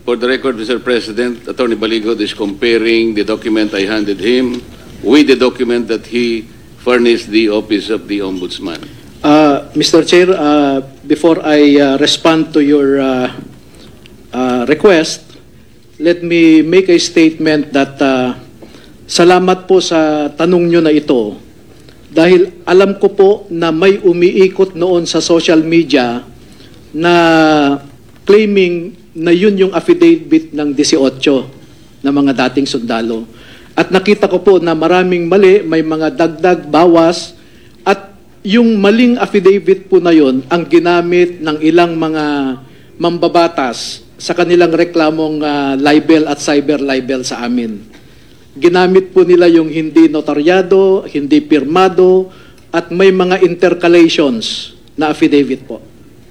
For the record, Mr. President, Attorney Baligod is comparing the document I handed him with the document that he furnished the Office of the Ombudsman. Mr. Chair, before I respond to your request, let me make a statement that salamat po sa tanong nyo na ito dahil alam ko po na may umiikot noon sa social media na claiming na yun yung affidavit ng 18 na mga dating sundalo. At nakita ko po na maraming mali, may mga dagdag, bawas, at yung maling affidavit po na yun ang ginamit ng ilang mga mambabatas sa kanilang reklamong libel at cyber libel sa amin. Ginamit po nila yung hindi notaryado, hindi pirmado, at may mga intercalations na affidavit po.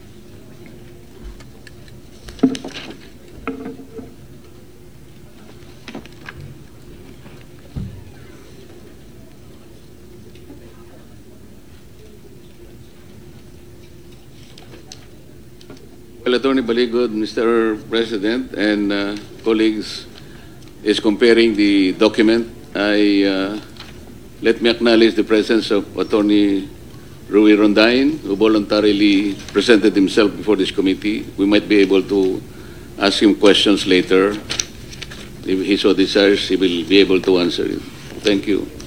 Well, Attorney Baligod, Mr. President, and colleagues, is comparing the document. Let me acknowledge the presence of Attorney Rui Rondain, who voluntarily presented himself before this committee. We might be able to ask him questions later. If he so desires, he will be able to answer it. Thank you.